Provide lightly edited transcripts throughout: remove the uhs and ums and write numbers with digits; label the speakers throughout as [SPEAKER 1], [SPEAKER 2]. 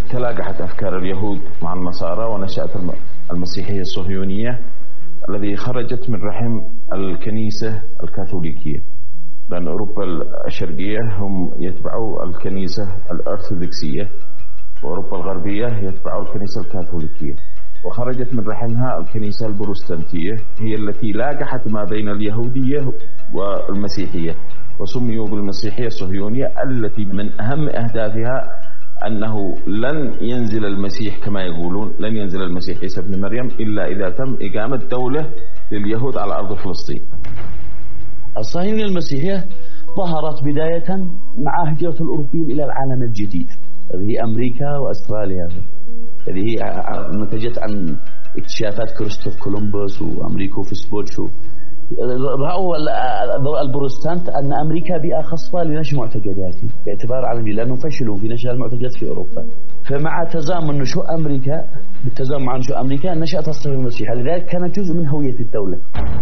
[SPEAKER 1] تلاقحت أفكار اليهود مع النصارى ونشأت المسيحية الصهيونية الذي خرجت من رحم الكنيسة الكاثوليكية، لأن أوروبا الشرقية هم يتبعوا الكنيسة الأرثوذكسية، وأوروبا الغربية يتبعوا الكنيسة الكاثوليكية، وخرجت من رحمها الكنيسة البروتستانتية هي التي لاقحت ما بين اليهودية والمسيحية، وسميوا بالمسيحية الصهيونية، التي من أهم أهدافها أنه لن ينزل المسيح كما يقولون، لن ينزل المسيح عيسى ابن مريم إلا إذا تم إقامة دولة لليهود على أرض فلسطين.
[SPEAKER 2] الصهيونية المسيحية ظهرت بداية مع هجرة الأوروبيين إلى العالم الجديد، هذه أمريكا وأستراليا، هذه نتجت عن اكتشافات كريستوف كولومبوس وأمريكو فيسبوتشو. رأوا البروتستانت أن أمريكا بيئة خصبة لنشر معتقداتهم باعتبار عالمي، لأنهم فشلوا في نشر المعتقدات في أوروبا. فمع تزامن نشوء أمريكا، بالتزامن مع نشوء أمريكا نشأت الصهيونية المسيحية، لذلك كانت جزء من هوية الدولة.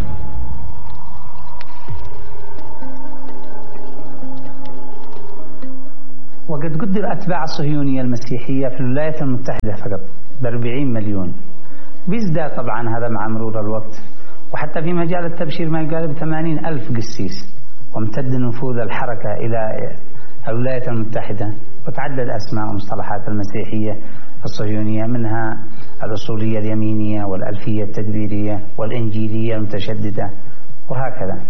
[SPEAKER 3] وقد قدر أتباع الصهيونية المسيحية في الولايات المتحدة فقط ب40 مليون، بيزداد طبعا هذا مع مرور الوقت، وحتى في مجال التبشير ما يقارب 80,000 قسيس، وامتد نفوذ الحركة إلى الولايات المتحدة، وتعدد أسماء ومصطلحات المسيحية الصهيونية، منها الأصولية اليمينية والألفية التدبيرية والإنجيلية المتشددة وهكذا.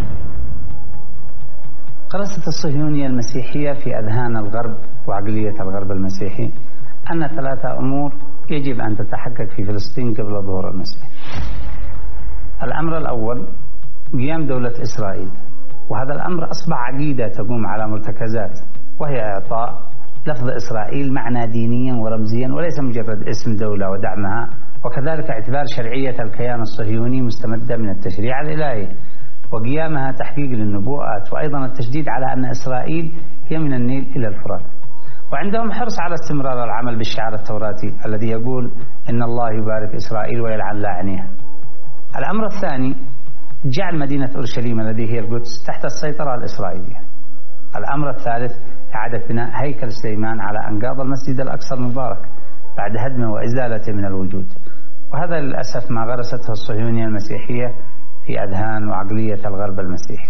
[SPEAKER 3] قرصت الصهيونية المسيحية في أذهان الغرب وعقلية الغرب المسيحي أن 3 أمور يجب أن تتحقق في فلسطين قبل ظهور المسيح. الأمر الأول قيام دولة إسرائيل، وهذا الأمر أصبح عقيدة تقوم على مرتكزات، وهي إعطاء لفظ إسرائيل معنى دينيا ورمزيا وليس مجرد اسم دولة ودعمها، وكذلك اعتبار شرعية الكيان الصهيوني مستمدة من التشريع الإلهي، وقيامها تحقيق للنبوءات، وأيضا التشديد على أن إسرائيل هي من النيل إلى الفرات. وعندهم حرص على استمرار العمل بالشعار التوراتي الذي يقول إن الله يبارك إسرائيل ويلعن لاعنيها. الأمر الثاني جعل مدينة أورشليم التي هي القدس تحت السيطرة الإسرائيلية. الأمر الثالث إعادة بناء هيكل سليمان على أنقاض المسجد الأقصى المبارك بعد هدمه وإزالته من الوجود، وهذا للأسف ما غرسته الصهيونية المسيحية في أذهان وعقلية الغرب المسيحي.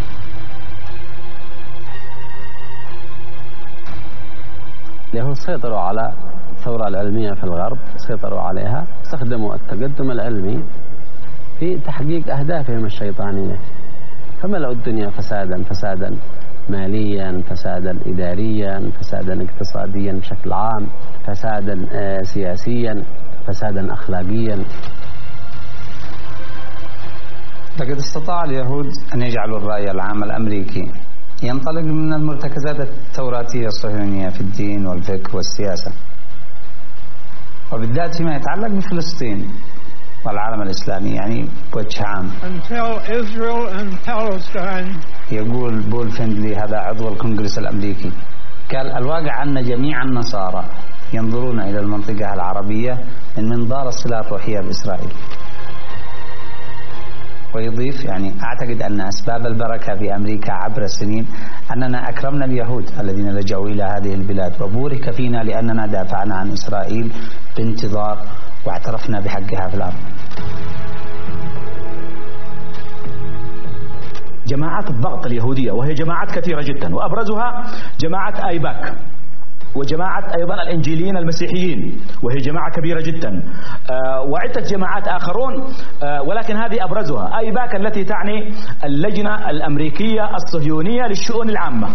[SPEAKER 4] اليهود سيطروا على الثورة العلمية في الغرب، سيطروا عليها، استخدموا التقدم العلمي في تحقيق أهدافهم الشيطانية، فملأوا الدنيا فسادا ماليا، فسادا إداريا، فسادا اقتصاديا بشكل عام، فسادا سياسيا، فسادا أخلاقيا.
[SPEAKER 3] لقد استطاع اليهود أن يجعلوا الرأي العام الأمريكي ينطلق من المرتكزات التوراتية الصهيونية في الدين والفكر والسياسة، وبالذات فيما يتعلق بفلسطين والعالم الإسلامي، يعني بوجه عام. يقول بول فيندلي هذا عضو الكونغرس الأمريكي، قال الواقع أن جميع النصارى ينظرون إلى المنطقة العربية من منظار الصلة الروحية بإسرائيل. ويضيف يعني أعتقد أن أسباب البركة في أمريكا عبر السنين أننا أكرمنا اليهود الذين لجأوا إلى هذه البلاد، وبورك فينا لأننا دافعنا عن إسرائيل بانتظار واعترفنا بحقها في الأرض.
[SPEAKER 5] جماعات الضغط اليهودية وهي جماعات كثيرة جدا، وأبرزها جماعة آيباك، وجماعة أيضا الإنجيليين المسيحيين وهي جماعة كبيرة جدا، وعدة جماعات آخرون، ولكن هذه أبرزها آيباك التي تعني اللجنة الأمريكية الصهيونية للشؤون العامة.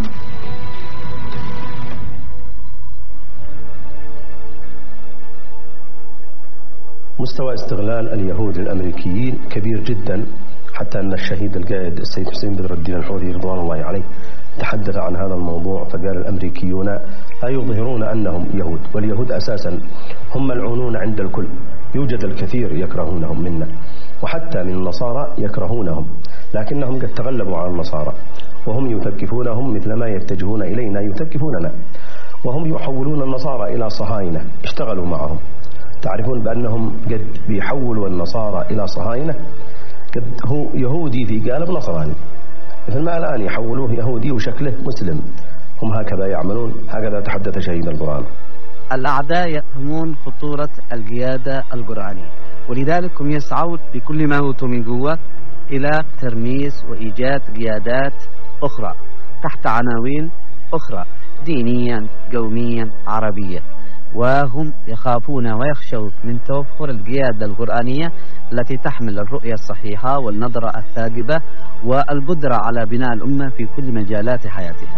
[SPEAKER 6] مستوى استغلال اليهود الأمريكيين كبير جدا، حتى أن الشهيد القائد السيد حسين بدر الدين الحوثي رضوان الله عليه تحدث عن هذا الموضوع فقال الأمريكيون لا يظهرون أنهم يهود، واليهود أساسا هم ملعونون عند الكل، يوجد الكثير يكرهونهم منا، وحتى من النصارى يكرهونهم، لكنهم قد تغلبوا على النصارى وهم يثقفونهم مثل ما يتجهون إلينا يثقفوننا، وهم يحولون النصارى إلى صهاينة، اشتغلوا معهم. تعرفون بأنهم قد بيحولوا النصارى إلى صهاينة، قد هو يهودي في قالب نصراني، مثل ما الآن يحولوه يهودي وشكله مسلم، هم هكذا يعملون، هكذا تحدث شهيد القرآن.
[SPEAKER 4] الأعداء يفهمون خطورة القيادة القرآنية، ولذلك هم يسعون بكل ما أوتوا من قوة إلى ترميز وإيجاد قيادات أخرى تحت عناوين أخرى دينيا قوميا عربية، وهم يخافون ويخشون من توفر القيادة القرآنية التي تحمل الرؤية الصحيحة والنظرة الثاقبة والقدرة على بناء الأمة في كل مجالات حياتها.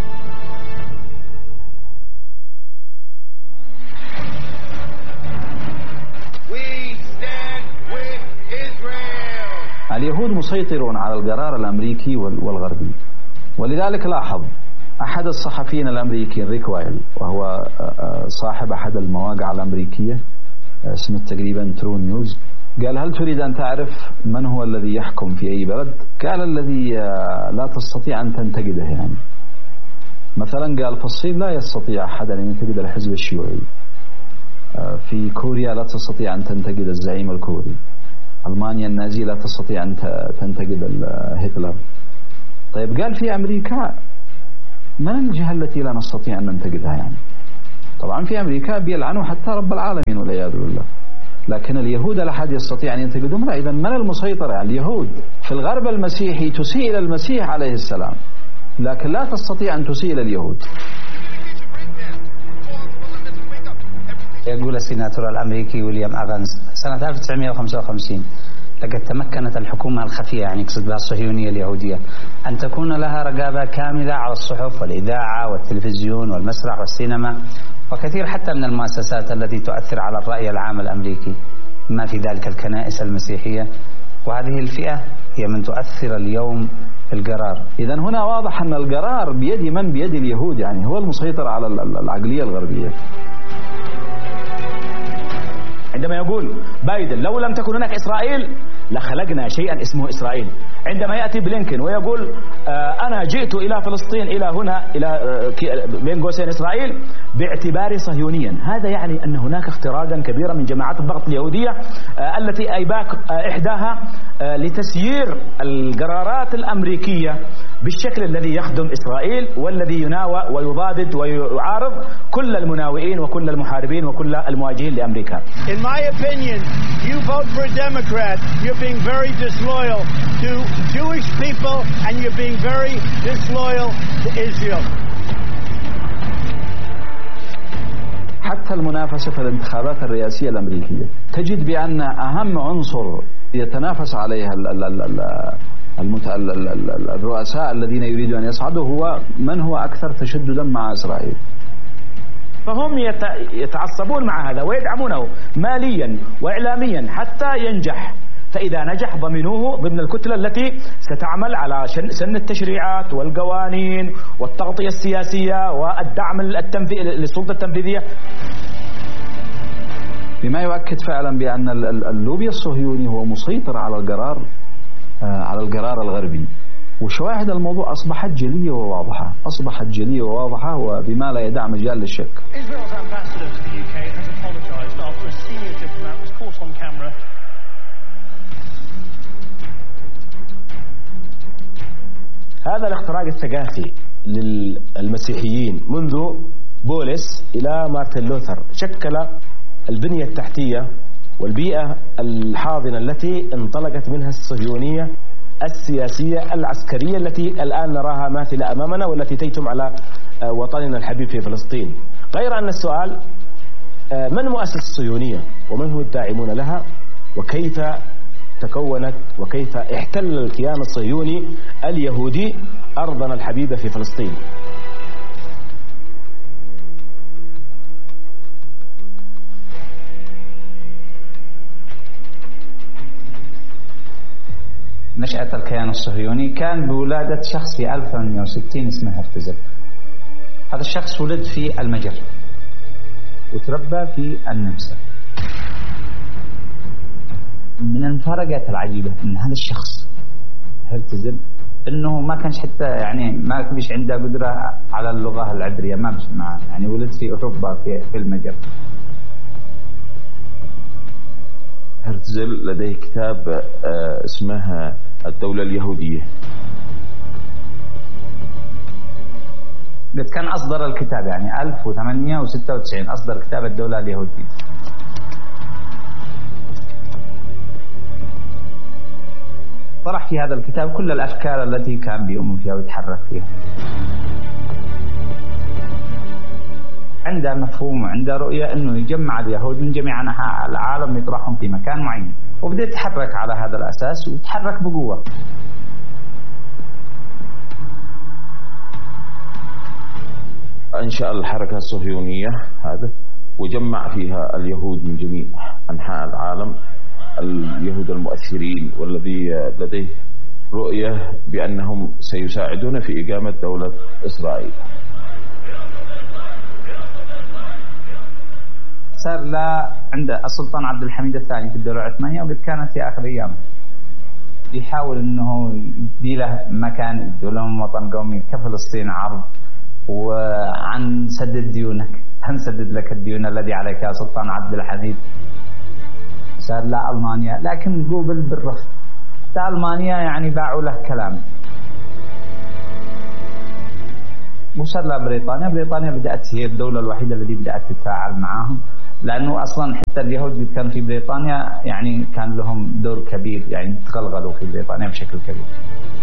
[SPEAKER 5] اليهود مسيطرون على القرار الأمريكي والغربي، ولذلك لاحظ أحد الصحفيين الأمريكيين ريك وايل، وهو صاحب أحد المواقع الأمريكية اسمه تقريبا ترو نيوز، قال: هل تريد أن تعرف من هو الذي يحكم في أي بلد؟ قال: الذي لا تستطيع أن تنتقده. يعني مثلا قال في الصين لا يستطيع أحد أن ينتقد الحزب الشيوعي، في كوريا لا تستطيع أن تنتقد الزعيم الكوري، ألمانيا النازية لا تستطيع أن تنتقد هتلر. طيب قال في أمريكا من الجهة التي لا نستطيع أن ننتقدها؟ يعني طبعا في أمريكا بيلعنوا حتى رب العالمين والعياذ بالله، لكن اليهود لا أحد يستطيع أن ينتقدهم. لا، إذا من المسيطر؟ يعني اليهود في الغرب المسيحي تسيء إلى المسيح عليه السلام، لكن لا تستطيع أن تسيء إلى اليهود.
[SPEAKER 3] يقول السيناتور الأمريكي ويليام إيفانز سنة 1955: لقد تمكنت الحكومة الخفية، يعني يقصد بها الصهيونية اليهودية، أن تكون لها رقابة كاملة على الصحف والإذاعة والتلفزيون والمسرح والسينما وكثير حتى من المؤسسات التي تؤثر على الرأي العام الأمريكي، ما في ذلك الكنائس المسيحية، وهذه الفئة هي من تؤثر اليوم في القرار.
[SPEAKER 5] إذن هنا واضح أن القرار بيد من؟ بيد اليهود، يعني هو المسيطر على العقلية الغربية.
[SPEAKER 7] عندما يقول بايدن لو لم تكن هناك إسرائيل لخلقنا شيئا اسمه إسرائيل، عندما يأتي بلينكن ويقول أنا جئت إلى فلسطين إلى هنا إلى بين قوسين إسرائيل باعتباري صهيونيا، هذا يعني أن هناك اختراقا كبيرا من جماعات الضغط اليهودية التي أيباك إحداها لتسيير القرارات الأمريكية بالشكل الذي يخدم إسرائيل والذي يناوى ويضادد ويعارض كل المناوئين وكل المحاربين وكل المواجهين لأمريكا.
[SPEAKER 8] In my opinion, you vote for a Democrat, you're being very disloyal to Jewish people and you're being very disloyal to Israel.
[SPEAKER 5] حتى المنافسة في الانتخابات الرئاسية الأمريكية تجد بأن أهم عنصر يتنافس عليها الرؤساء الذين يريدون أن يصعدوا هو من هو أكثر تشددا مع إسرائيل.
[SPEAKER 7] فهم يتعصبون مع هذا ويدعمونه ماليا وإعلاميا حتى ينجح، فإذا نجح ضمنوه ضمن الكتلة التي ستعمل على سن التشريعات والقوانين والتغطية السياسية والدعم للسلطة التنفيذية،
[SPEAKER 5] بما يؤكد فعلا بأن اللوبي الصهيوني هو مسيطر على القرار الغربي. وشواهد الموضوع أصبحت جلية وواضحة وبما لا يدع مجال للشك.
[SPEAKER 7] هذا الاختراق الثقافي للمسيحيين منذ بولس إلى مارتن لوثر شكل البنية التحتية والبيئة الحاضنة التي انطلقت منها الصهيونية السياسية العسكرية التي الآن نراها ماثلة أمامنا والتي تيتم على وطننا الحبيب في فلسطين. غير أن السؤال من مؤسس الصهيونية ومن هو الداعمون لها وكيف تكونت وكيف احتل الكيان الصهيوني اليهودي أرضنا الحبيبة في فلسطين.
[SPEAKER 3] نشأة الكيان الصهيوني كان بولادة شخص في 1860 اسمه هرتزل. هذا الشخص ولد في المجر وتربى في النمسا. من المفارقات العجيبة أن هذا الشخص هرتزل أنه ما كانش حتى يعني ما كانش عنده قدرة على اللغة العبرية، ما مش معه، يعني ولد في أوروبا في المجر.
[SPEAKER 1] هرتزل لديه كتاب اسمه الدولة اليهودية.
[SPEAKER 3] قد كان أصدر الكتاب، يعني 1896 أصدر كتاب الدولة اليهودية. طرح في هذا الكتاب كل الأفكار التي كان بيؤمن فيها ويتحرك فيها. عنده مفهوم وعنده رؤية أنه يجمع اليهود من جميع أنحاء العالم يطرحهم في مكان معين، وبدأ يتحرك على هذا الأساس ويتحرك بقوة.
[SPEAKER 1] أنشأ الحركة الصهيونية هذا وجمع فيها اليهود من جميع أنحاء العالم، اليهود المؤثرين والذي لديه رؤية بأنهم سيساعدون في إقامة دولة إسرائيل.
[SPEAKER 3] صار لا عند السلطان عبد الحميد الثاني في الدولة العثمانية، وقد كانت في آخر أيامه يحاول أنه يدي له مكان، يدي لهم وطن قومي كفلسطين عرض، وعن سدد ديونك، هنسدد لك الديون الذي عليك يا سلطان عبد الحميد. صار لا ألمانيا، لكن قوبل بالرفض. حتى ألمانيا يعني باعوا له كلام. وصار لا بريطانيا بدأت هي الدولة الوحيدة التي بدأت تتفاعل معهم، لأنه أصلا حتى اليهود كانوا في بريطانيا يعني كان لهم دور كبير، يعني تغلغلوا في بريطانيا بشكل كبير.